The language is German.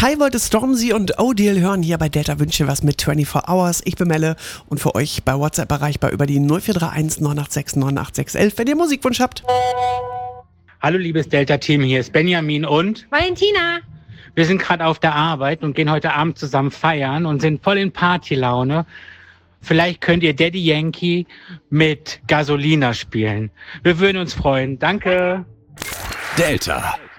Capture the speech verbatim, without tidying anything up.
Kai wollte Stormzy und Odile hören hier bei Delta Wünsche was mit vierundzwanzig Hours. Ich bin Melle und für euch bei WhatsApp erreichbar über die null vier drei eins neun acht sechs neun acht sechs eins eins, wenn ihr Musikwunsch habt. Hallo liebes Delta-Team, hier ist Benjamin und Valentina. Wir sind gerade auf der Arbeit und gehen heute Abend zusammen feiern und sind voll in Partylaune. Vielleicht könnt ihr Daddy Yankee mit Gasolina spielen. Wir würden uns freuen. Danke. Delta.